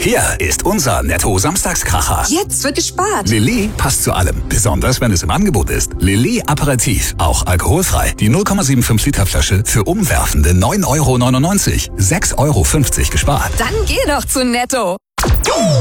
Hier ist unser Netto-Samstagskracher. Jetzt wird gespart. Lilly passt zu allem, besonders wenn es im Angebot ist. Lilly Aperitif, auch alkoholfrei. Die 0,75 Liter Flasche für umwerfende 9,99 €. 6,50 € gespart. Dann geh doch zu Netto.